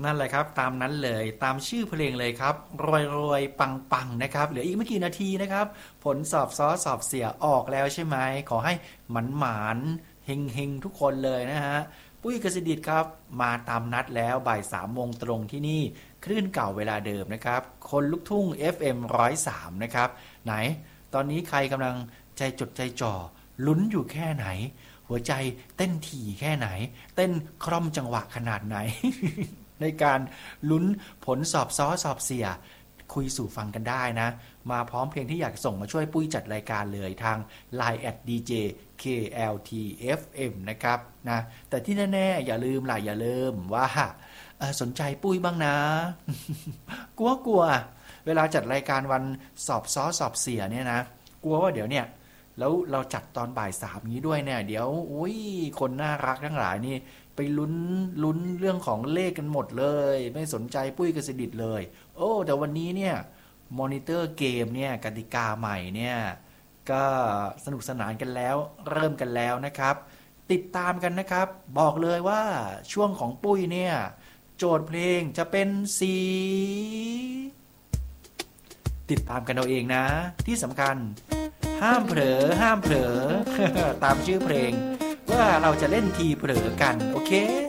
นั่นแหละครับตามนั้นเลยตามชื่อเพลงเลยครับรวยรวยปังปังนะครับเหลืออีกไม่กี่นาทีนะครับผลสอบสอบเสียออกแล้วใช่ไหมขอให้หมันหมานเฮงเฮงทุกคนเลยนะฮะปุ้ยกสิดิตครับมาตามนัดแล้วบ่าย3 โมงตรงที่นี่คลื่นเก่าเวลาเดิมนะครับคนลุกทุ่ง FM 103นะครับไหนตอนนี้ใครกำลังใจจดใจจ่อลุ้นอยู่แค่ไหนหัวใจเต้นถี่แค่ไหนเต้นคล่อมจังหวะขนาดไหน ในการลุ้นผลสอบสอบเสียคุยสู่ฟังกันได้นะมาพร้อมเพลงที่อยากส่งมาช่วยปุ้ยจัดรายการเลยทาง Line @DJ KLTFM นะครับนะแต่ที่แน่ๆอย่าลืมว่าสนใจปุ้ยบ้างนะ กลัวเวลาจัดรายการวันสอบสอบเสียเนี่ยนะกลัวว่าเดี๋ยวเนี่ยแล้วเราจัดตอนบ่าย3นี้ด้วยเนี่ยเดี๋ยวอุ้ยคนน่ารักทั้งหลายนี่ไปลุ้นเรื่องของเลขกันหมดเลยไม่สนใจปุ้ยกสิดิตเลยโอ้แต่วันนี้เนี่ยมอนิเตอร์เกมเนี่ยกติกาใหม่เนี่ยก็สนุกสนานกันแล้วเริ่มกันแล้วนะครับติดตามกันนะครับบอกเลยว่าช่วงของปุ้ยเนี่ยโจทย์เพลงจะเป็นสีติดตามกันเอาเองนะที่สำคัญห้ามเผลอ ตามชื่อเพลงว่าเราจะเล่นทีเผลอกันโอเค